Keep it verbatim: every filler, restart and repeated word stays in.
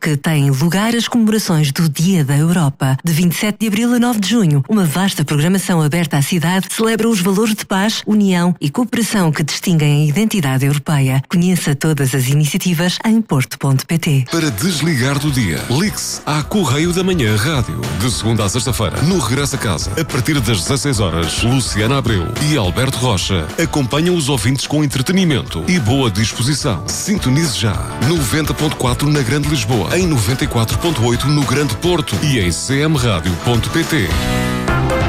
que têm lugar as comemorações do Dia da Europa. De vinte e sete de abril a nove de junho, uma vasta programação aberta à cidade celebra os valores de paz, união e cooperação que distinguem a identidade europeia. Conheça todas as iniciativas em porto ponto pt. Para desligar do dia, ligue-se à Correio da Manhã Rádio. De segunda à sexta-feira, no Regresso a Casa, a partir das dezasseis horas, Luciana Abreu e Alberto Rocha acompanham os ouvintes com entretenimento e boa disposição. Sintonize já. noventa ponto quatro na Grande Lisboa, em noventa e quatro ponto oito no Grande Porto e em c m rádio ponto pt.